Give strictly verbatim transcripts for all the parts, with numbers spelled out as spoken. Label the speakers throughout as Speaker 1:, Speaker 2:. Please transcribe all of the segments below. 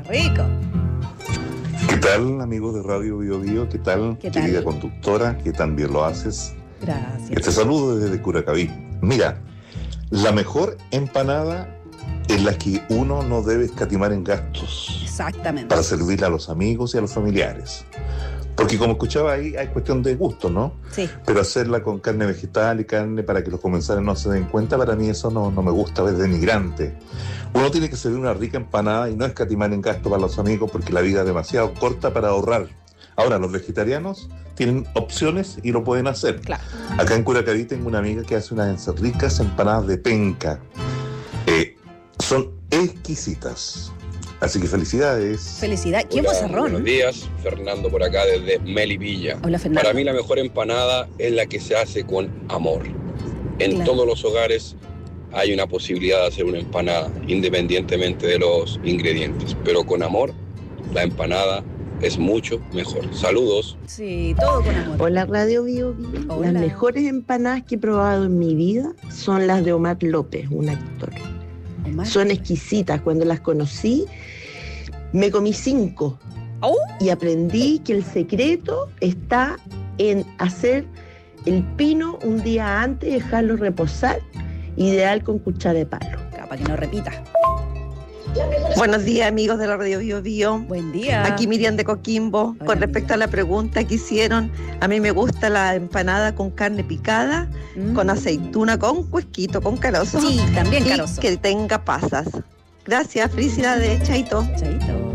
Speaker 1: rico.
Speaker 2: ¿Qué tal, amigos de Radio Bio Bio? ¿Qué tal,
Speaker 1: ¿Qué tal?
Speaker 2: querida conductora? Que también lo haces.
Speaker 1: Gracias.
Speaker 2: Te saludo desde Curacaví. Mira, la mejor empanada es la que uno no debe escatimar en gastos
Speaker 1: Exactamente.
Speaker 2: para servirle a los amigos y a los familiares. Porque como escuchaba ahí, hay cuestión de gusto, ¿no?
Speaker 1: Sí.
Speaker 2: Pero hacerla con carne vegetal y carne para que los comensales no se den cuenta, para mí eso no, no me gusta, es denigrante. Uno tiene que servir una rica empanada y no escatimar en gasto para los amigos porque la vida es demasiado corta para ahorrar. Ahora, los vegetarianos tienen opciones y lo pueden hacer.
Speaker 1: Claro.
Speaker 2: Acá en Curacaví tengo una amiga que hace unas ricas empanadas de penca. Eh, son exquisitas. Así que felicidades.
Speaker 1: Felicidad. ¡Qué
Speaker 3: Hola,
Speaker 1: bozarrón!
Speaker 3: buenos días, Fernando por acá desde Melipilla.
Speaker 1: Hola, Fernando.
Speaker 3: Para mí la mejor empanada es la que se hace con amor. En
Speaker 1: Claro.
Speaker 3: todos los hogares hay una posibilidad de hacer una empanada, independientemente de los ingredientes. Pero con amor, la empanada es mucho mejor. Saludos.
Speaker 1: Sí, todo con amor.
Speaker 4: Hola Radio Bio Bio.
Speaker 1: Hola.
Speaker 4: Las mejores empanadas que he probado en mi vida son las de Omar López, un actor.
Speaker 1: Omar.
Speaker 4: Son exquisitas. Cuando las conocí, me comí cinco.
Speaker 1: ¡Oh!
Speaker 4: Y aprendí que el secreto está en hacer el pino un día antes y dejarlo reposar, ideal con cuchara de palo.
Speaker 1: Para que no repita.
Speaker 5: Buenos días, amigos de la Radio Bio Bio.
Speaker 1: Buen día.
Speaker 5: Aquí Miriam de Coquimbo.
Speaker 1: Hola,
Speaker 5: Con respecto
Speaker 1: Miriam.
Speaker 5: a la pregunta que hicieron, a mí me gusta la empanada con carne picada,
Speaker 1: Mm.
Speaker 5: con aceituna, con cuesquito, con carozo.
Speaker 1: Sí, también
Speaker 5: y
Speaker 1: carozo.
Speaker 5: que tenga pasas. Gracias, felicidades, chaito.
Speaker 1: Chaito.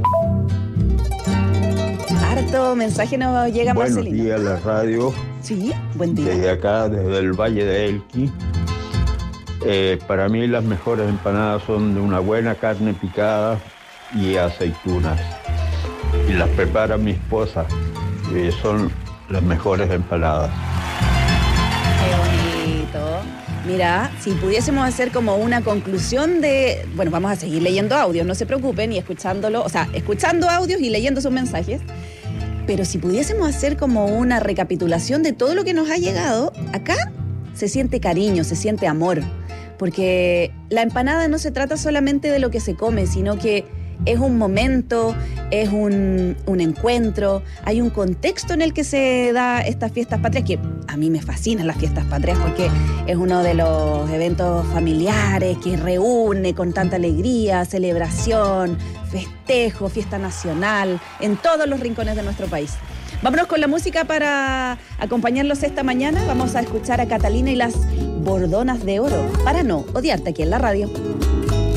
Speaker 1: Harto mensaje nos llega,
Speaker 6: Buenos
Speaker 1: Marcelino.
Speaker 6: días, la radio,
Speaker 1: Sí, buen día.
Speaker 6: desde acá, desde el Valle de Elqui. Eh, para mí las mejores empanadas son de una buena carne picada y aceitunas. Y las prepara mi esposa. Eh, son las mejores empanadas.
Speaker 1: Qué bonito. Mira, si pudiésemos hacer como una conclusión de... Bueno, vamos a seguir leyendo audios, no se preocupen, y escuchándolo, o sea, escuchando audios y leyendo sus mensajes. Pero si pudiésemos hacer como una recapitulación de todo lo que nos ha llegado, acá se siente cariño, se siente amor. Porque la empanada no se trata solamente de lo que se come, sino que es un momento, es un, un encuentro, hay un contexto en el que se da estas fiestas patrias, que a mí me fascinan las fiestas patrias porque es uno de los eventos familiares que reúne con tanta alegría, celebración, festejo, fiesta nacional, en todos los rincones de nuestro país. Vámonos con la música para acompañarlos esta mañana. Vamos a escuchar a Catalina y las Bordonas de Oro, para no odiarte, aquí en la radio.